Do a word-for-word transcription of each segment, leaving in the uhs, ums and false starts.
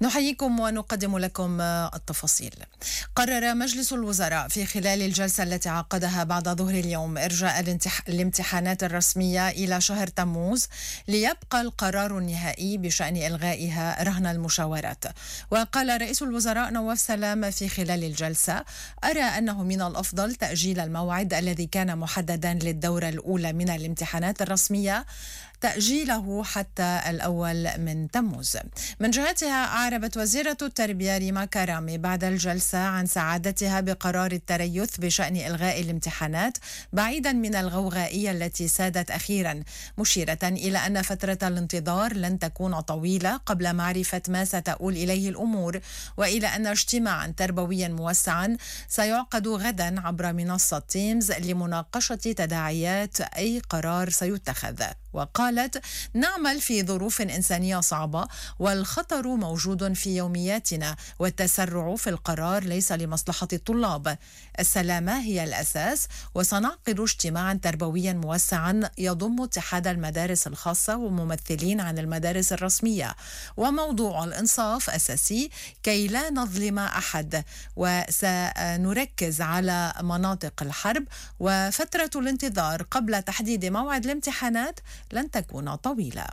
نحييكم ونقدم لكم التفاصيل. قرر مجلس الوزراء في خلال الجلسة التي عقدها بعد ظهر اليوم إرجاء الامتحانات الرسمية إلى شهر تموز، ليبقى القرار النهائي بشأن إلغائها رهن المشاورات. وقال رئيس الوزراء نواف سلام في خلال الجلسة: أرى أنه من الأفضل تأجيل الموعد الذي كان محددا للدورة الأولى من الامتحانات الرسمية، تأجيله حتى الأول من تموز. من جهتها أعربت وزيرة التربية ريما كرامي بعد الجلسة عن سعادتها بقرار التريث بشأن إلغاء الامتحانات بعيدا من الغوغائية التي سادت أخيرا، مشيرة إلى أن فترة الانتظار لن تكون طويلة قبل معرفة ما ستؤول إليه الأمور، وإلى أن اجتماعا تربويا موسعا سيعقد غدا عبر منصة تيمز لمناقشة تداعيات أي قرار سيتخذ. وقالت: نعمل في ظروف إنسانية صعبة، والخطر موجود في يومياتنا، والتسرع في القرار ليس لمصلحة الطلاب. السلامة هي الأساس، وسنعقد اجتماعا تربويا موسعا يضم اتحاد المدارس الخاصة وممثلين عن المدارس الرسمية، وموضوع الإنصاف أساسي كي لا نظلم أحد، وسنركز على مناطق الحرب، وفترة الانتظار قبل تحديد موعد الامتحانات لن تكون طويلة.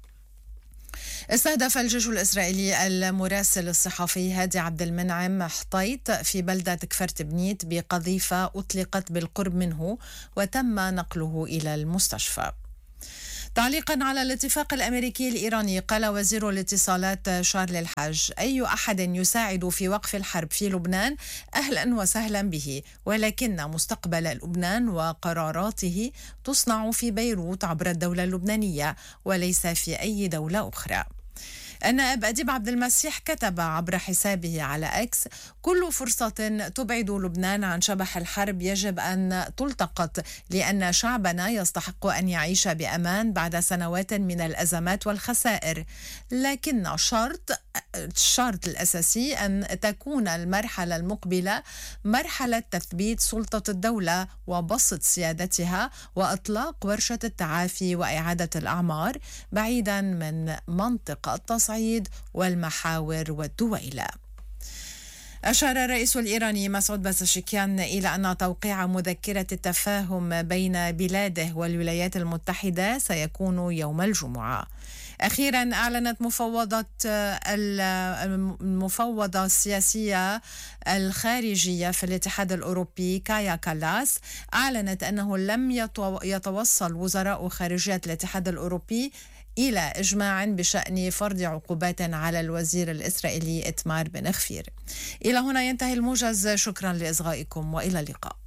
استهدف الجيش الإسرائيلي المراسل الصحفي هادي عبد المنعم حطيط في بلدة كفرت بنيت بقذيفة أطلقت بالقرب منه، وتم نقله إلى المستشفى. تعليقا على الاتفاق الأمريكي الإيراني، قال وزير الاتصالات شارل الحاج: أي أحد يساعد في وقف الحرب في لبنان أهلا وسهلا به، ولكن مستقبل لبنان وقراراته تصنع في بيروت عبر الدولة اللبنانية وليس في أي دولة أخرى. النائب أديب عبد المسيح كتب عبر حسابه على إكس: كل فرصة تبعد لبنان عن شبح الحرب يجب أن تلتقط، لأن شعبنا يستحق أن يعيش بأمان بعد سنوات من الأزمات والخسائر، لكن شرط الشرط الأساسي أن تكون المرحلة المقبلة مرحلة تثبيت سلطة الدولة وبسط سيادتها وإطلاق ورشة التعافي وإعادة الأعمار بعيدا من منطقة التصعيد والمحاور والدويلة. أشار الرئيس الإيراني مسعود بازشكيان إلى أن توقيع مذكرة التفاهم بين بلاده والولايات المتحدة سيكون يوم الجمعة. أخيرا أعلنت مفوضة المفوضة السياسية الخارجية في الاتحاد الأوروبي كايا كالاس، أعلنت أنه لم يتوصل وزراء خارجية الاتحاد الأوروبي إلى إجماع بشأن فرض عقوبات على الوزير الإسرائيلي إتمار بن غفير. إلى هنا ينتهي الموجز، شكرا لإصغائكم وإلى اللقاء.